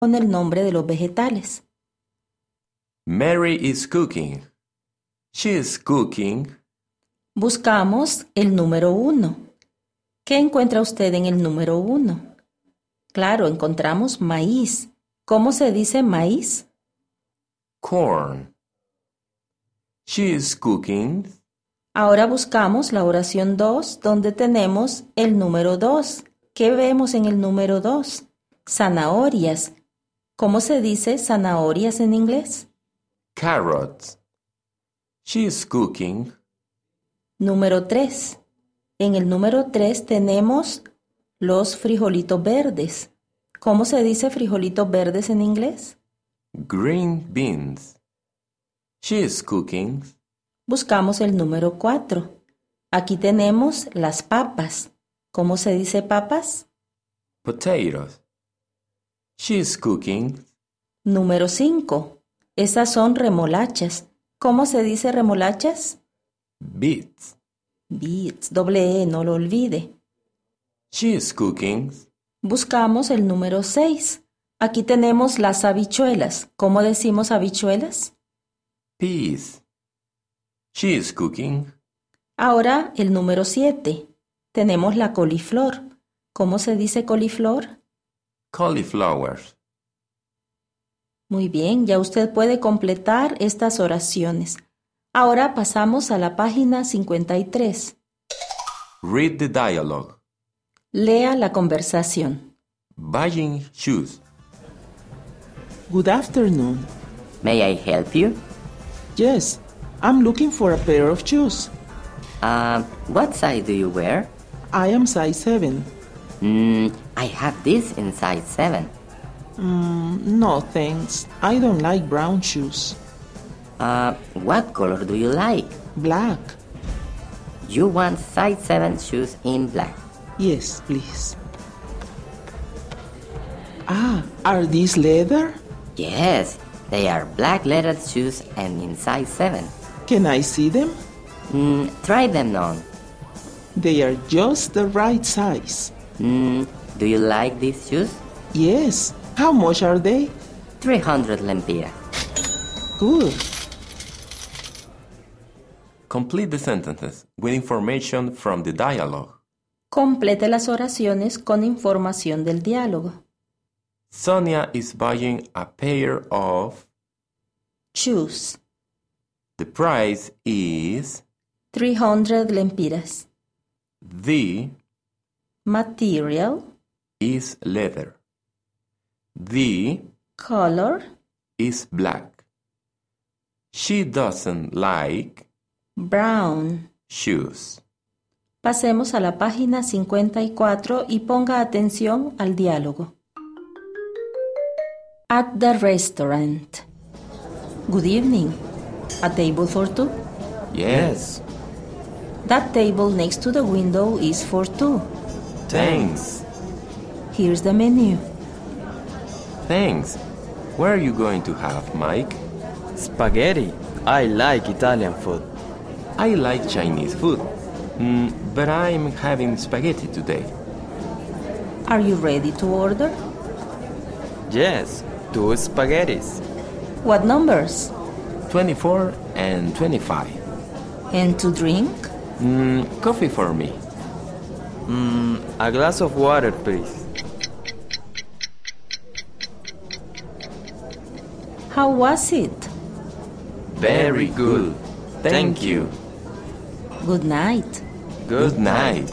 con el nombre de los vegetales. Mary is cooking. She is cooking. Buscamos el número 1. ¿Qué encuentra usted en el número 1? Claro, encontramos maíz. ¿Cómo se dice maíz? Corn. She is cooking. Ahora buscamos la oración 2, donde tenemos el número 2. ¿Qué vemos en el número 2? Zanahorias. ¿Cómo se dice zanahorias en inglés? Carrots. She is cooking. Número 3. En el número 3 tenemos los frijolitos verdes. ¿Cómo se dice frijolitos verdes en inglés? Green beans. She is cooking. Buscamos el número 4. Aquí tenemos las papas. ¿Cómo se dice papas? Potatoes. She is cooking. Número 5. Esas son remolachas. ¿Cómo se dice remolachas? Beets. Beets, doble E, no lo olvide. She is cooking. Buscamos el número 6. Aquí tenemos las habichuelas. ¿Cómo decimos habichuelas? Peas. She is cooking. Ahora el número 7. Tenemos la coliflor. ¿Cómo se dice coliflor? Cauliflower. Muy bien, ya usted puede completar estas oraciones. Ahora pasamos a la página 53. Read the dialogue. Lea la conversación. Buying shoes. Good afternoon. May I help you? Yes, I'm looking for a pair of shoes. What size do you wear? I am size 7. I have this in size 7. No thanks. I don't like brown shoes. What color do you like? Black. You want size 7 shoes in black. Yes, please. Are these leather? Yes, they are black leather shoes and in size 7. Can I see them? Try them on. They are just the right size. Do you like these shoes? Yes. How much are they? 300 lempiras. Good. Complete the sentences with information from the dialogue. Complete las oraciones con información del diálogo. Sonia is buying a pair of. Shoes. The price is. 300 lempiras. The Material. is leather. The Color. is black. She doesn't like Brown. shoes. Pasemos a la página 54 y ponga atención al diálogo. At the restaurant. Good evening. A table for two? Yes. That table next to the window is for two. Thanks. Here's the menu. Thanks. Where are you going to have, Mike? Spaghetti. I like Italian food. I like Chinese food. But I'm having spaghetti today. Are you ready to order? Yes, 2 spaghettis. What numbers? 24 and 25. And to drink? Coffee for me. A glass of water, please. How was it? Very good. Thank you. Good night. Good night.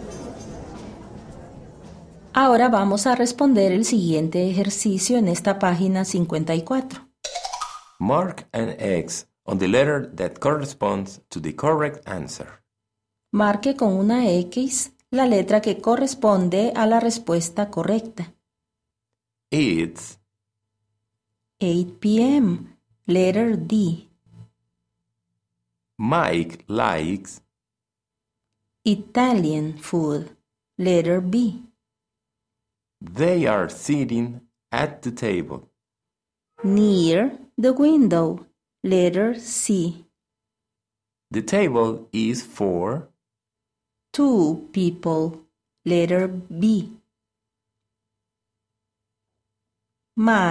Ahora vamos a responder el siguiente ejercicio en esta página 54. Mark an X on the letter that corresponds to the correct answer. Marque con una X la letra que corresponde a la respuesta correcta. It's 8 p.m. Letter D. Mike likes Italian food. Letter B. they are sitting at the table. Near the window. Letter C. The table is for 2 people. Letter B. My